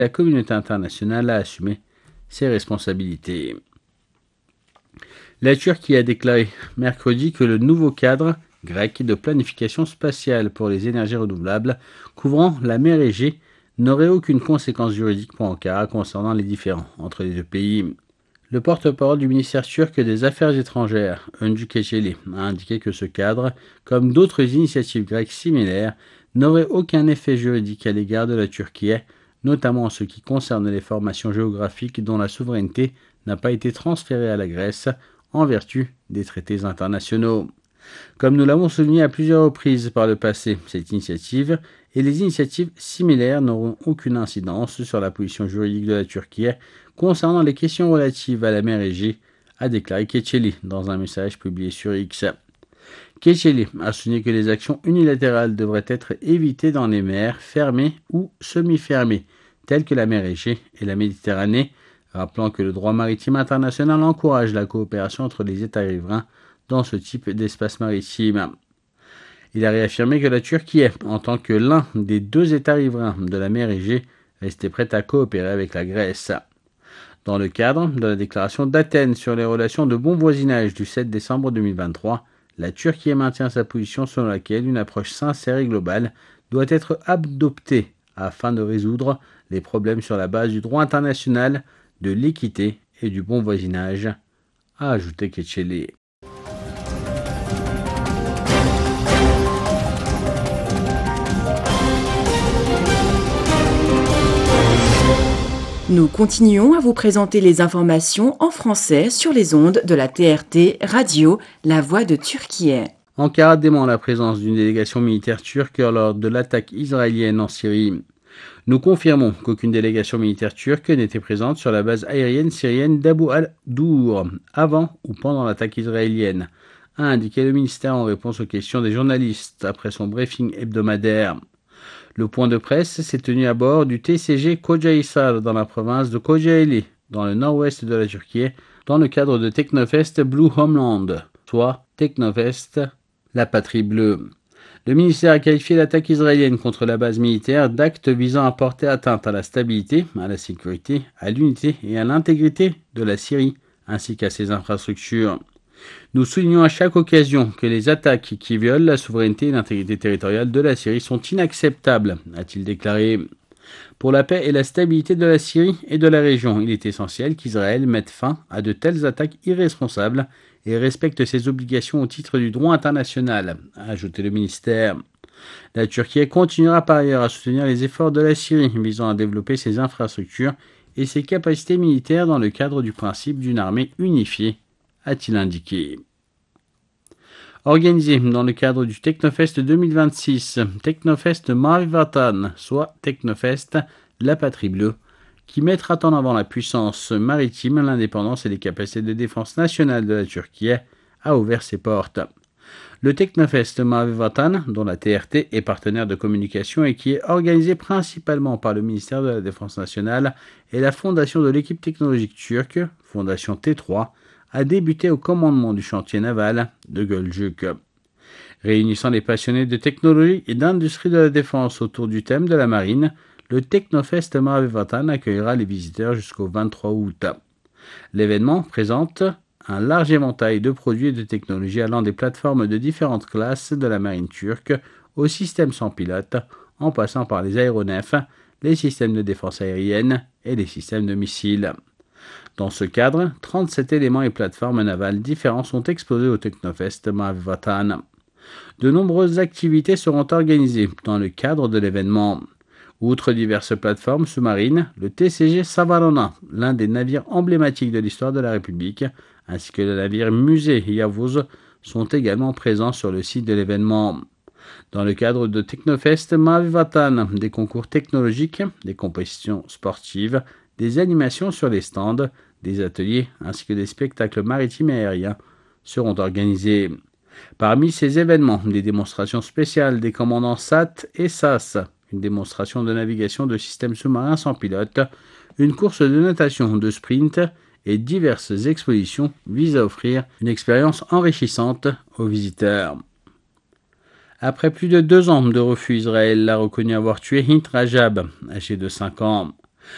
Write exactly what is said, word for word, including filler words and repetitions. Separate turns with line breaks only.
la communauté internationale a assumé ses responsabilités. La Turquie a déclaré mercredi que le nouveau cadre grec de planification spatiale pour les énergies renouvelables couvrant la mer Égée n'aurait aucune conséquence juridique pour Ankara concernant les différends entre les deux pays. Le porte-parole du ministère turc des Affaires étrangères, Öncü Keçeli, a indiqué que ce cadre, comme d'autres initiatives grecques similaires, n'aurait aucun effet juridique à l'égard de la Turquie, notamment en ce qui concerne les formations géographiques dont la souveraineté n'a pas été transférée à la Grèce en vertu des traités internationaux. Comme nous l'avons souligné à plusieurs reprises par le passé, cette initiative et les initiatives similaires n'auront aucune incidence sur la position juridique de la Turquie concernant les questions relatives à la mer Égée, a déclaré Keçeli dans un message publié sur X. Keçeli a souligné que les actions unilatérales devraient être évitées dans les mers fermées ou semi-fermées, telles que la mer Égée et la Méditerranée, rappelant que le droit maritime international encourage la coopération entre les États riverains dans ce type d'espace maritime. Il a réaffirmé que la Turquie, en tant que l'un des deux États riverains de la mer Égée, restait prête à coopérer avec la Grèce. Dans le cadre de la déclaration d'Athènes sur les relations de bon voisinage du sept décembre deux mille vingt-trois, la Turquie maintient sa position selon laquelle une approche sincère et globale doit être adoptée afin de résoudre les problèmes sur la base du droit international, de l'équité et du bon voisinage, a ajouté Keçeli.
Nous continuons à vous présenter les informations en français sur les ondes de la T R T Radio, la voix de Turquie.
Ankara dément la présence d'une délégation militaire turque lors de l'attaque israélienne en Syrie. Nous confirmons qu'aucune délégation militaire turque n'était présente sur la base aérienne syrienne d'Abu al-Dour avant ou pendant l'attaque israélienne, a indiqué le ministère en réponse aux questions des journalistes après son briefing hebdomadaire. Le point de presse s'est tenu à bord du T C G Kocahisar dans la province de Kocaeli, dans le nord-ouest de la Turquie, dans le cadre de Technofest Blue Homeland, soit Technofest, la patrie bleue. Le ministère a qualifié l'attaque israélienne contre la base militaire d'acte visant à porter atteinte à la stabilité, à la sécurité, à l'unité et à l'intégrité de la Syrie, ainsi qu'à ses infrastructures. Nous soulignons à chaque occasion que les attaques qui violent la souveraineté et l'intégrité territoriale de la Syrie sont inacceptables, a-t-il déclaré. Pour la paix et la stabilité de la Syrie et de la région, il est essentiel qu'Israël mette fin à de telles attaques irresponsables et respecte ses obligations au titre du droit international, a ajouté le ministère. La Turquie continuera par ailleurs à soutenir les efforts de la Syrie visant à développer ses infrastructures et ses capacités militaires dans le cadre du principe d'une armée unifiée, a-t-il indiqué. Organisé dans le cadre du Technofest deux mille vingt-six, Technofest Mavi Vatan, soit Technofest La Patrie Bleue, qui mettra en avant la puissance maritime, l'indépendance et les capacités de défense nationale de la Turquie, a ouvert ses portes. Le Technofest Mavi Vatan, dont la T R T est partenaire de communication et qui est organisé principalement par le ministère de la Défense nationale et la fondation de l'équipe technologique turque, Fondation T trois, a débuté au commandement du chantier naval de Gölcük. Réunissant les passionnés de technologie et d'industrie de la défense autour du thème de la marine, le Technofest Mavi Vatan accueillera les visiteurs jusqu'au vingt-trois août. L'événement présente un large éventail de produits et de technologies allant des plateformes de différentes classes de la marine turque aux systèmes sans pilote, en passant par les aéronefs, les systèmes de défense aérienne et les systèmes de missiles. Dans ce cadre, trente-sept éléments et plateformes navales différents sont exposés au Technofest Mavi Vatan. De nombreuses activités seront organisées dans le cadre de l'événement. Outre diverses plateformes sous-marines, le T C G Savarona, l'un des navires emblématiques de l'histoire de la République, ainsi que le navire musée Yavuz, sont également présents sur le site de l'événement. Dans le cadre de Technofest Mavi Vatan, des concours technologiques, des compétitions sportives, des animations sur les stands, des ateliers ainsi que des spectacles maritimes et aériens seront organisés. Parmi ces événements, des démonstrations spéciales des commandants S A T et S A S, une démonstration de navigation de systèmes sous-marins sans pilote, une course de natation de sprint et diverses expositions visent à offrir une expérience enrichissante aux visiteurs. Après plus de deux ans de refus, Israël l'a reconnu avoir tué Hint Rajab, âgé de cinq ans.